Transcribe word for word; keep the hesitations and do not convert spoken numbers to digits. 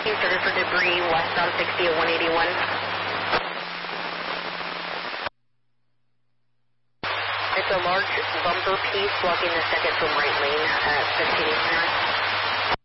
He's started for debris westbound sixty at one eighty-one. It's a large bumper piece blocking the second from right lane at fifteen Eastern.